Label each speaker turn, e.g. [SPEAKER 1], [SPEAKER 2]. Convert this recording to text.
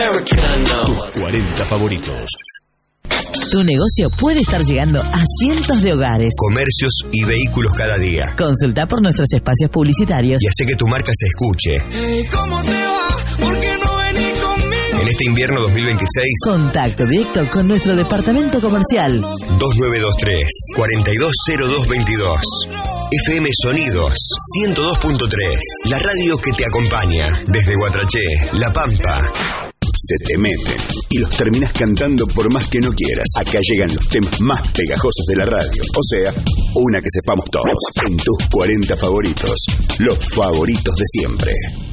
[SPEAKER 1] Tus 40 favoritos.
[SPEAKER 2] Tu negocio puede estar llegando a cientos de hogares,
[SPEAKER 3] comercios y vehículos cada día.
[SPEAKER 2] Consulta por nuestros espacios publicitarios
[SPEAKER 3] y hace que tu marca se escuche.
[SPEAKER 4] Hey, ¿cómo te va? ¿Por qué no venís conmigo?
[SPEAKER 3] En este invierno 2026,
[SPEAKER 2] contacto directo con nuestro departamento comercial
[SPEAKER 3] 2923 420222. FM Sonidos 102.3, la radio que te acompaña desde Guatraché, La Pampa.
[SPEAKER 5] Se te meten y los terminás cantando por más que no quieras. Acá llegan los temas más pegajosos de la radio. O sea, una que sepamos todos. En tus 40 favoritos, los favoritos de siempre.